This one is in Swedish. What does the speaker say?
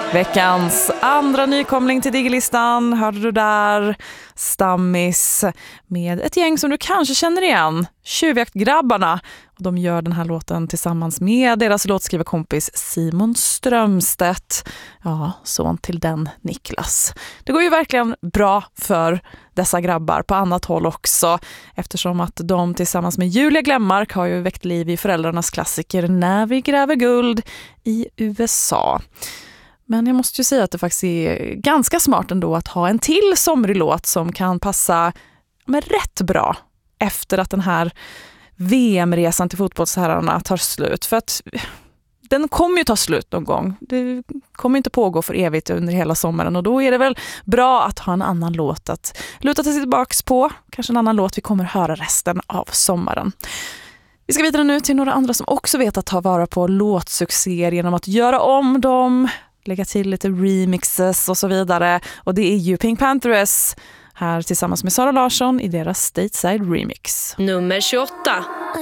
Veckans andra nykomling till Digglistan hörde du där, Stammis, med ett gäng som du kanske känner igen, Tjuvjaktgrabbarna. De gör den här låten tillsammans med deras låtskrivarkompis Simon Strömstedt. Ja, son till den Niklas. Det går ju verkligen bra för dessa grabbar på annat håll också, eftersom att de tillsammans med Julia Glemmark har ju väckt liv i föräldrarnas klassiker När vi gräver guld i USA. Men jag måste ju säga att det faktiskt är ganska smart ändå att ha en till somrig låt som kan passa rätt bra efter att den här VM-resan till fotbollsherrarna tar slut. För att den kommer ju ta slut någon gång. Det kommer inte pågå för evigt under hela sommaren. Och då är det väl bra att ha en annan låt att luta sig tillbaka på. Kanske en annan låt vi kommer höra resten av sommaren. Vi ska vidare nu till några andra som också vet att ta vara på låtsuccéer genom att göra om dem, lägga till lite remixes och så vidare. Och det är ju Pink Panthers här tillsammans med Sara Larsson i deras Stateside Remix. Nummer 28.